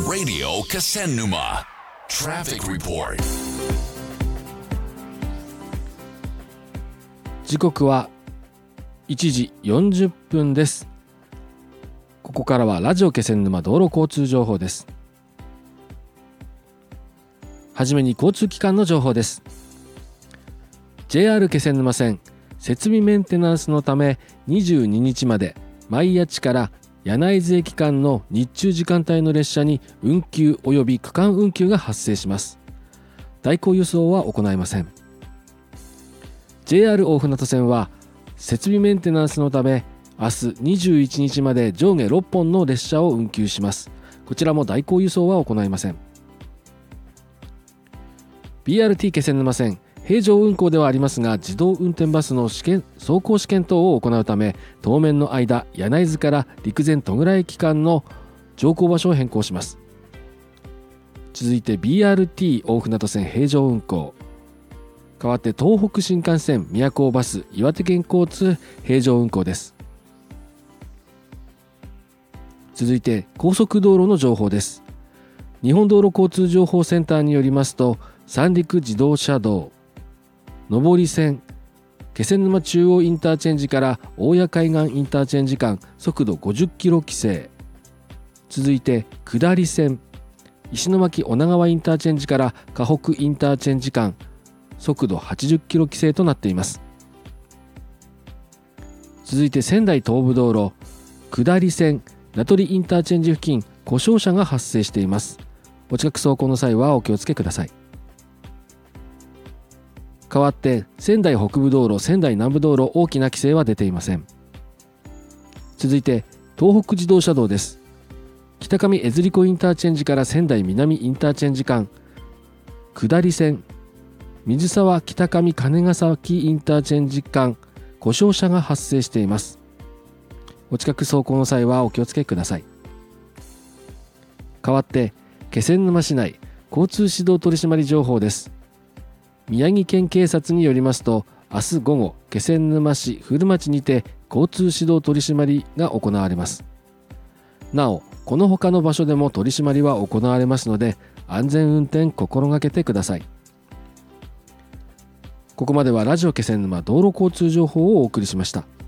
Radio Kasennuma Traffic Report。 時刻は1時40分です。ここからはラジオ気仙沼道路交通情報です。はじめに交通機関の情報です。 JR 気仙沼線設備メンテナンスのため22日まで前谷地から柳津駅間の日中時間帯の列車に運休及び区間運休が発生します。代行輸送は行いません。 JR 大船渡線は設備メンテナンスのため明日21日まで上下6本の列車を運休します。こちらも代行輸送は行いません。 BRT 気仙沼線平常運行ではありますが、自動運転バスの走行試験等を行うため当面の間柳津から陸前戸倉駅間の乗降場所を変更します。続いて BRT 大船渡線平常運行、代わって東北新幹線宮古バス岩手県交通平常運行です。続いて高速道路の情報です。日本道路交通情報センターによりますと、三陸自動車道上り線気仙沼中央インターチェンジから大谷海岸インターチェンジ間速度50キロ規制。続いて下り線石巻女川インターチェンジから河北インターチェンジ間速度80キロ規制となっています。続いて仙台東部道路下り線名取インターチェンジ付近故障車が発生しています。お近く走行の際はお気をつけください。代わって仙台北部道路仙台南部道路大きな規制は出ていません。続いて東北自動車道です。北上江釣子インターチェンジから仙台南インターチェンジ間下り線水沢北上金ヶ崎インターチェンジ間故障車が発生しています。お近く走行の際はお気をつけください。代わって気仙沼市内交通指導取締情報です。宮城県警察によりますと、明日午後気仙沼市古町にて交通指導取締りが行われます。なおこの他の場所でも取り締まりは行われますので、安全運転心がけてください。ここまではラジオ気仙沼道路交通情報をお送りしました。